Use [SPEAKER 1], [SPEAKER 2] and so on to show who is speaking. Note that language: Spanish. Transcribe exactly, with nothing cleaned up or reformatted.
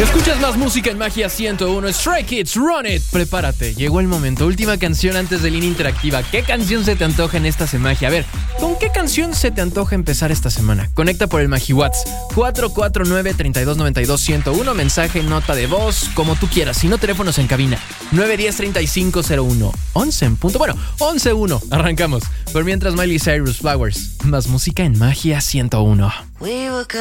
[SPEAKER 1] Escuchas más música en Magia ciento uno. Stray Kids, Run It. Prepárate, llegó el momento. Última canción antes de Línea Interactiva. ¿Qué canción se te antoja en esta Magia? A ver, ¿con qué canción se te antoja empezar esta semana? Conecta por el MagiWhat's cuatro cuatro nueve, tres dos nueve dos, uno cero uno. Mensaje, nota de voz, como tú quieras. Si no, teléfonos en cabina nueve uno cero, tres cinco cero uno. once en punto. Bueno, once uno. Arrancamos. Por mientras, Miley Cyrus, Flowers. Más música en Magia ciento uno.